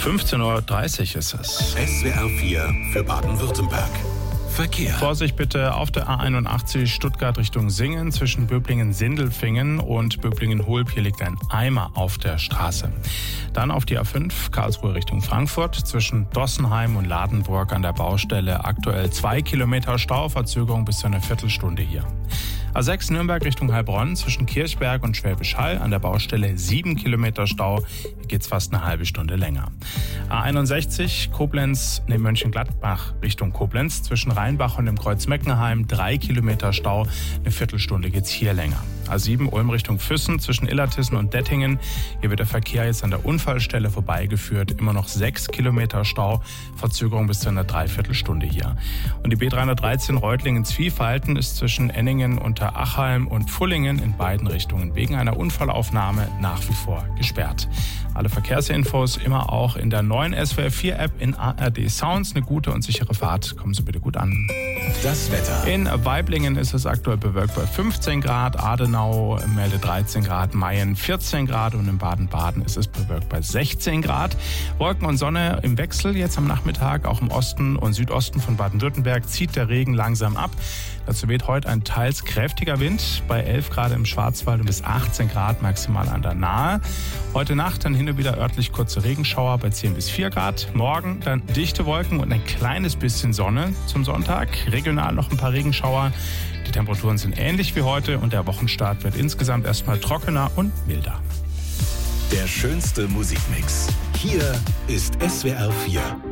15:30 Uhr ist es. SWR 4 für Baden-Württemberg. Verkehr. Vorsicht bitte auf der A81 Stuttgart Richtung Singen zwischen Böblingen-Sindelfingen und Böblingen-Hulb. Hier liegt ein Eimer auf der Straße. Dann auf die A5 Karlsruhe Richtung Frankfurt zwischen Dossenheim und Ladenburg an der Baustelle. Aktuell 2 Kilometer Stau, Verzögerung bis zu einer Viertelstunde hier. A6 Nürnberg Richtung Heilbronn zwischen Kirchberg und Schwäbisch Hall an der Baustelle 7 Kilometer Stau. Hier geht's fast eine halbe Stunde länger. A61 Mönchengladbach Richtung Koblenz zwischen Rheinbach und dem Kreuz Meckenheim 3 Kilometer Stau. Eine Viertelstunde geht's hier länger. A7 Ulm Richtung Füssen zwischen Illertissen und Dettingen. Hier wird der Verkehr jetzt an der Unfallstelle vorbeigeführt. Immer noch 6 Kilometer Stau. Verzögerung bis zu einer Dreiviertelstunde hier. Und die B313 Reutlingen-Zwiefalten ist zwischen Enningen, Unterachheim und Pfullingen in beiden Richtungen wegen einer Unfallaufnahme nach wie vor gesperrt. Alle Verkehrsinfos immer auch in der neuen SWR 4 App in ARD Sounds. Eine gute und sichere Fahrt. Kommen Sie bitte gut an. Das Wetter. In Waiblingen ist es aktuell bewölkt bei 15 Grad, Adenau meldet 13 Grad, Mayen 14 Grad und in Baden-Baden ist es bewölkt bei 16 Grad. Wolken und Sonne im Wechsel jetzt am Nachmittag, auch im Osten und Südosten von Baden-Württemberg zieht der Regen langsam ab. Dazu weht heute ein teils kräftiger Wind bei 11 Grad im Schwarzwald und bis 18 Grad maximal an der Nahe. Heute Nacht dann hin und wieder örtlich kurze Regenschauer bei 10 bis 4 Grad. Morgen dann dichte Wolken und ein kleines bisschen Sonne zum Sonntag. Regional noch ein paar Regenschauer. Die Temperaturen sind ähnlich wie heute und der Wochenstart wird insgesamt erstmal trockener und milder. Der schönste Musikmix. Hier ist SWR 4.